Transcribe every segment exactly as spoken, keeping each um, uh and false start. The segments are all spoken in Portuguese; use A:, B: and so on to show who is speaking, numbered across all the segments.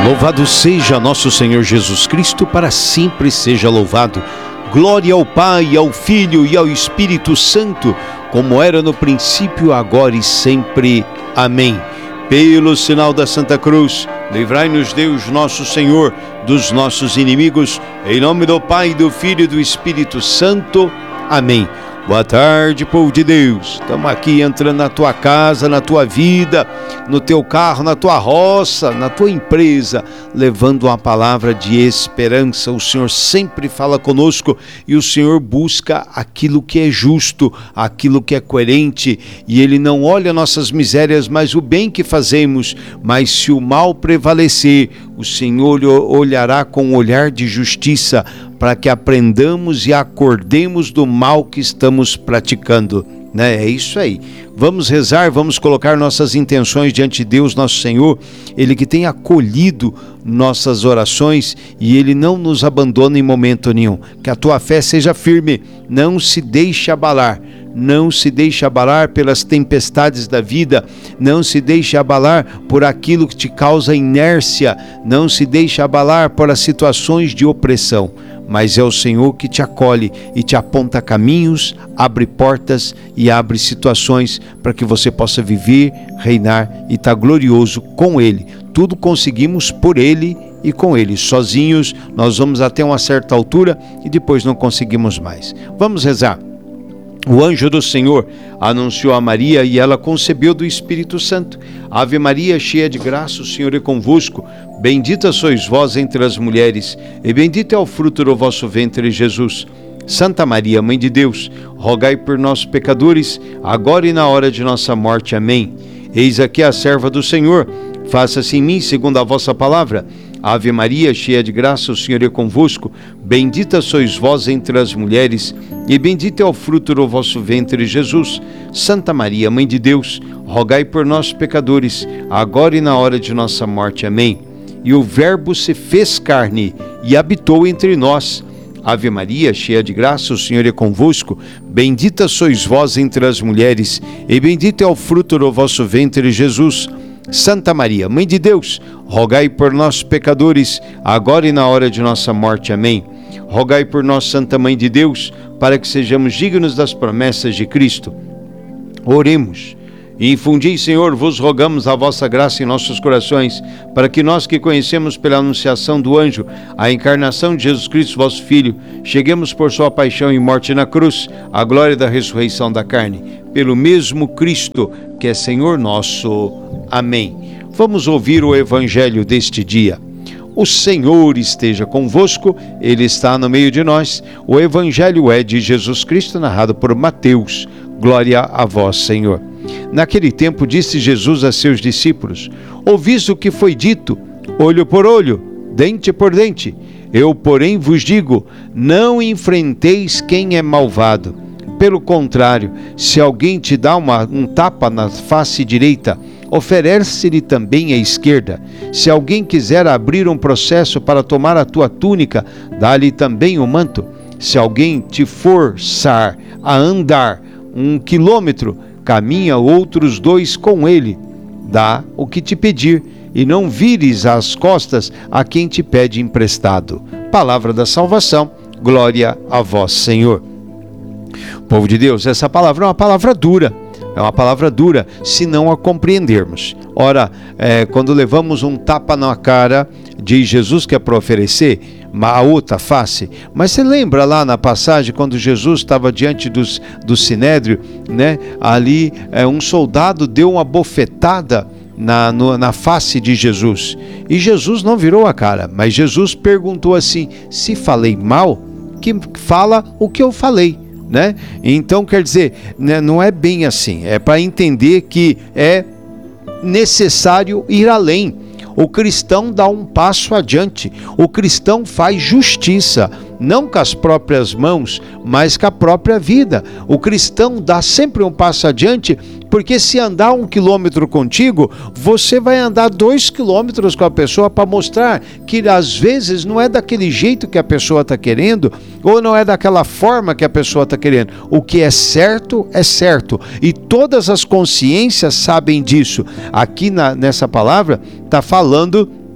A: Louvado seja nosso Senhor Jesus Cristo, para sempre seja louvado. Glória ao Pai, ao Filho e ao Espírito Santo, como era no princípio, agora e sempre. Amém. Pelo sinal da Santa Cruz, livrai-nos Deus nosso Senhor dos nossos inimigos, em nome do Pai, do Filho e do Espírito Santo. Amém. Boa tarde, povo de Deus. Estamos aqui entrando na tua casa, na tua vida, no teu carro, na tua roça, na tua empresa, levando uma palavra de esperança. O Senhor sempre fala conosco e o Senhor busca aquilo que é justo, aquilo que é coerente, e Ele não olha nossas misérias, mas o bem que fazemos. Mas se o mal prevalecer, o Senhor olhará com um olhar de justiça, para que aprendamos e acordemos do mal que estamos praticando, né? É isso aí. Vamos rezar, vamos colocar nossas intenções diante de Deus, nosso Senhor, Ele que tem acolhido nossas orações e Ele não nos abandona em momento nenhum. Que a tua fé seja firme, não se deixe abalar. Não se deixe abalar pelas tempestades da vida, não se deixe abalar por aquilo que te causa inércia, não se deixe abalar por as situações de opressão, mas é o Senhor que te acolhe e te aponta caminhos, abre portas e abre situações para que você possa viver, reinar e estar glorioso com Ele. Tudo conseguimos por Ele e com Ele. Sozinhos nós vamos até uma certa altura e depois não conseguimos mais. Vamos rezar. O anjo do Senhor anunciou a Maria e ela concebeu do Espírito Santo. Ave Maria, cheia de graça, o Senhor é convosco. Bendita sois vós entre as mulheres, e bendito é o fruto do vosso ventre, Jesus. Santa Maria, Mãe de Deus, rogai por nós, pecadores, agora e na hora de nossa morte. Amém. Eis aqui a serva do Senhor, faça-se em mim segundo a vossa palavra. Ave Maria, cheia de graça, o Senhor é convosco. Bendita sois vós entre as mulheres, e bendito é o fruto do vosso ventre, Jesus. Santa Maria, Mãe de Deus, rogai por nós, pecadores, agora e na hora de nossa morte. Amém. E o Verbo se fez carne e habitou entre nós. Ave Maria, cheia de graça, o Senhor é convosco. Bendita sois vós entre as mulheres, e bendito é o fruto do vosso ventre, Jesus. Santa Maria, Mãe de Deus, rogai por nós, pecadores, agora e na hora de nossa morte. Amém. Rogai por nós, Santa Mãe de Deus, para que sejamos dignos das promessas de Cristo. Oremos. Infundi, Senhor, vos rogamos a vossa graça em nossos corações, para que nós que conhecemos pela anunciação do anjo a encarnação de Jesus Cristo, vosso Filho, cheguemos por sua paixão e morte na cruz, à glória da ressurreição da carne, pelo mesmo Cristo, que é Senhor nosso. Amém. Vamos ouvir o Evangelho deste dia. O Senhor esteja convosco, Ele está no meio de nós. O Evangelho é de Jesus Cristo, narrado por Mateus. Glória a vós, Senhor. Naquele tempo disse Jesus a seus discípulos: ouvis o que foi dito, olho por olho, dente por dente. Eu, porém, vos digo, não enfrenteis quem é malvado. Pelo contrário, se alguém te dá uma, um tapa na face direita, oferece-lhe também a esquerda. Se alguém quiser abrir um processo para tomar a tua túnica, dá-lhe também o manto. Se alguém te forçar a andar um quilômetro, caminha outros dois com ele. Dá o que te pedir, e não vires as costas a quem te pede emprestado. Palavra da salvação, glória a vós, Senhor. Povo de Deus, essa palavra é uma palavra dura, é uma palavra dura se não a compreendermos. Ora, é, quando levamos um tapa na cara de Jesus, que é para oferecer a outra face, mas você lembra lá na passagem quando Jesus estava diante dos, do Sinédrio, né? Ali é, um soldado deu uma bofetada na, no, na face de Jesus, e Jesus não virou a cara, mas Jesus perguntou assim: se falei mal, que fala o que eu falei, né? Então quer dizer, né, não é bem assim, é para entender que é necessário ir além. O cristão dá um passo adiante, o cristão faz justiça, não com as próprias mãos, mas com a própria vida. O cristão dá sempre um passo adiante, porque se andar um quilômetro contigo, você vai andar dois quilômetros com a pessoa para mostrar que às vezes não é daquele jeito que a pessoa está querendo, ou não é daquela forma que a pessoa está querendo. O que é certo, é certo. E todas as consciências sabem disso. Aqui na, nessa palavra está falando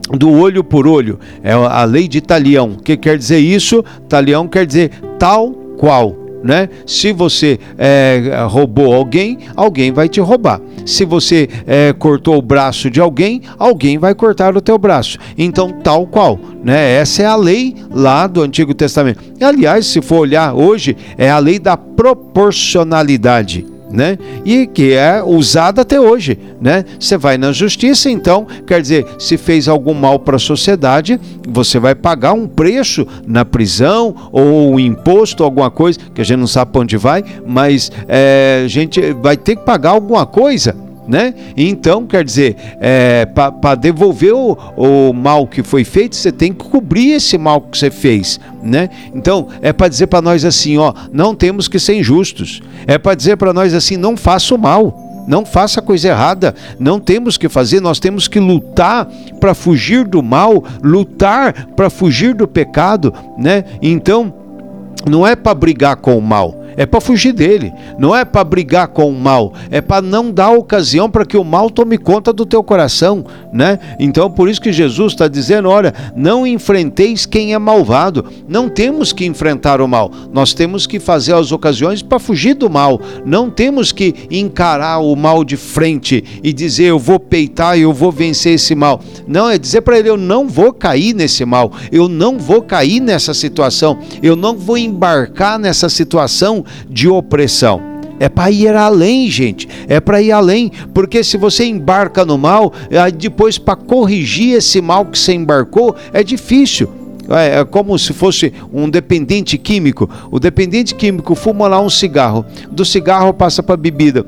A: do olho por olho, é a lei de Talião. O que quer dizer isso? Talião quer dizer tal qual, né? Se você é, roubou alguém, alguém vai te roubar. Se você é, cortou o braço de alguém, alguém vai cortar o teu braço. Então, tal qual, né? Essa é a lei lá do Antigo Testamento. E, aliás, se for olhar hoje, é a lei da proporcionalidade, né? E que é usada até hoje, né? Você vai na justiça, então, quer dizer, se fez algum mal para a sociedade, você vai pagar um preço na prisão ou um imposto, alguma coisa, que a gente não sabe para onde vai, mas é, a gente vai ter que pagar alguma coisa, né? Então, quer dizer, é, para devolver o, o mal que foi feito, você tem que cobrir esse mal que você fez, né? Então, é para dizer para nós assim, ó, não temos que ser injustos. É para dizer para nós assim, não faça o mal, não faça coisa errada, não temos que fazer, nós temos que lutar para fugir do mal, lutar para fugir do pecado, né? Então, não é para brigar com o mal, é para fugir dele. Não é para brigar com o mal, é para não dar ocasião para que o mal tome conta do teu coração, né? Então, por isso que Jesus está dizendo, olha, não enfrenteis quem é malvado. Não temos que enfrentar o mal, nós temos que fazer as ocasiões para fugir do mal. Não temos que encarar o mal de frente e dizer, eu vou peitar e eu vou vencer esse mal. Não, é dizer para ele, eu não vou cair nesse mal, eu não vou cair nessa situação, eu não vou embarcar nessa situação de opressão. É para ir além, gente, é para ir além, porque se você embarca no mal, depois para corrigir esse mal que você embarcou, é difícil. É como se fosse um dependente químico. O dependente químico fuma lá um cigarro, do cigarro passa para bebida,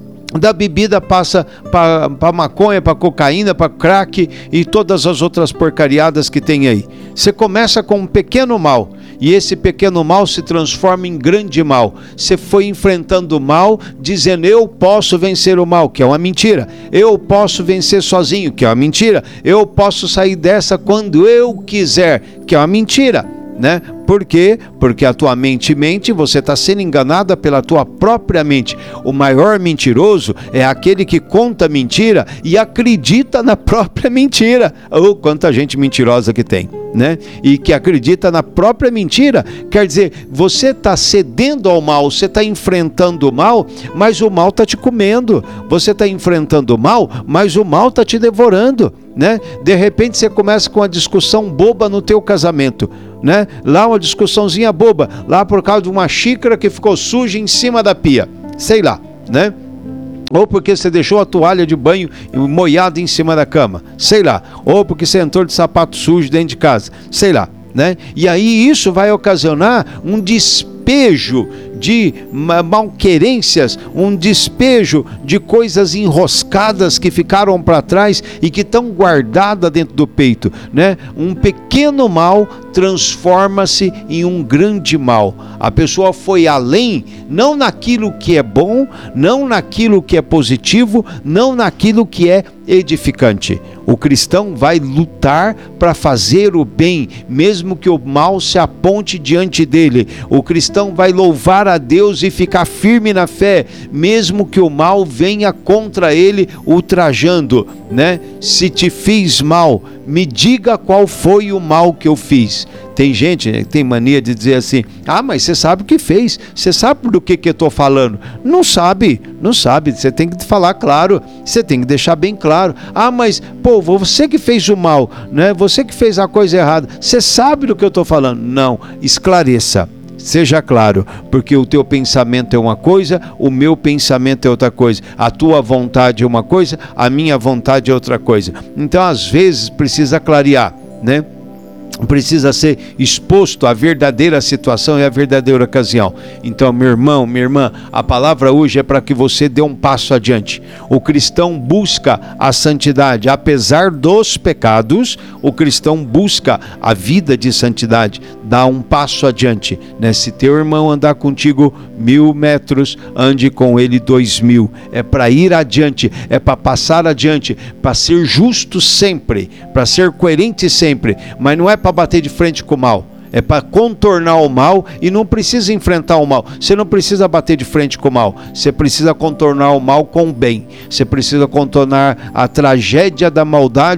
A: da bebida passa para maconha, para cocaína, para crack e todas as outras porcariadas que tem aí. Você começa com um pequeno mal e esse pequeno mal se transforma em grande mal. Você foi enfrentando o mal dizendo, eu posso vencer o mal, que é uma mentira. Eu posso vencer sozinho, que é uma mentira. Eu posso sair dessa quando eu quiser, que é uma mentira, né? Por quê? Porque a tua mente mente, você está sendo enganada pela tua própria mente. O maior mentiroso é aquele que conta mentira e acredita na própria mentira. Oh, quanta gente mentirosa que tem, né? E que acredita na própria mentira. Quer dizer, você está cedendo ao mal, você está enfrentando o mal, mas o mal está te comendo. Você está enfrentando o mal, mas o mal está te devorando, né? De repente você começa com uma discussão boba no teu casamento, né? Lá uma discussãozinha boba, lá por causa de uma xícara que ficou suja em cima da pia, sei lá, né? Ou porque você deixou a toalha de banho molhada em cima da cama, sei lá. Ou porque você entrou de sapato sujo dentro de casa, sei lá, né? E aí isso vai ocasionar um despejo de malquerências, um despejo de coisas enroscadas que ficaram para trás e que estão guardadas dentro do peito, né? Um pequeno mal transforma-se em um grande mal. A pessoa foi além, não naquilo que é bom, não naquilo que é positivo, não naquilo que é edificante. O cristão vai lutar para fazer o bem, mesmo que o mal se aponte diante dele. O cristão vai louvar a Deus e ficar firme na fé, mesmo que o mal venha contra ele ultrajando, né? Se te fiz mal, me diga qual foi o mal que eu fiz. Tem gente que tem mania de dizer assim, ah, mas você sabe o que fez, você sabe do que que eu estou falando. Não sabe, não sabe, você tem que falar claro, você tem que deixar bem claro. Ah, mas, pô, você que fez o mal, né? Você que fez a coisa errada, você sabe do que eu estou falando. Não, esclareça. Seja claro, porque o teu pensamento é uma coisa, o meu pensamento é outra coisa, a tua vontade é uma coisa, a minha vontade é outra coisa. Então, às vezes, precisa clarear, né? Precisa ser exposto à verdadeira situação e à verdadeira ocasião. Então, meu irmão, minha irmã, a palavra hoje é para que você dê um passo adiante. O cristão busca a santidade, apesar dos pecados, o cristão busca a vida de santidade, dá um passo adiante, né? Se teu irmão andar contigo mil metros, ande com ele dois mil. É para ir adiante, é para passar adiante, para ser justo sempre, para ser coerente sempre, mas não é para bater de frente com o mal, é para contornar o mal e não precisa enfrentar o mal. Você não precisa bater de frente com o mal, você precisa contornar o mal com o bem, você precisa contornar a tragédia da maldade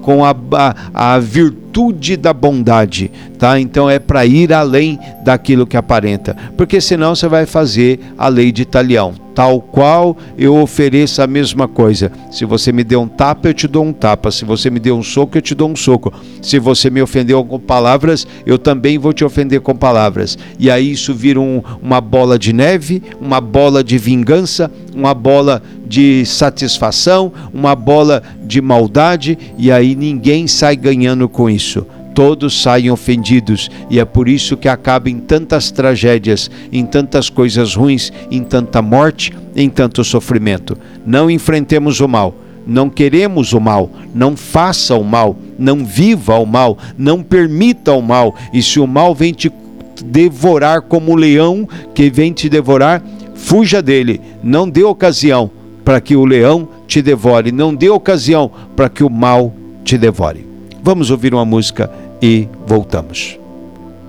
A: com a, a, a virtude da bondade, tá? Então é para ir além daquilo que aparenta, porque senão você vai fazer a lei de Talião, tal qual eu ofereço a mesma coisa. Se você me deu um tapa, eu te dou um tapa. Se você me deu um soco, eu te dou um soco. Se você me ofendeu com palavras, eu também vou te ofender com palavras. E aí isso vira um, uma bola de neve, uma bola de vingança, uma bola de satisfação, uma bola de maldade, e aí ninguém sai ganhando com isso. Todos saem ofendidos, e é por isso que acaba em tantas tragédias, em tantas coisas ruins, em tanta morte, em tanto sofrimento. Não enfrentemos o mal, não queremos o mal, não faça o mal, não viva o mal, não permita o mal. E se o mal vem te devorar como o leão que vem te devorar, fuja dele. Não dê ocasião para que o leão te devore, não dê ocasião para que o mal te devore. Vamos ouvir uma música e voltamos.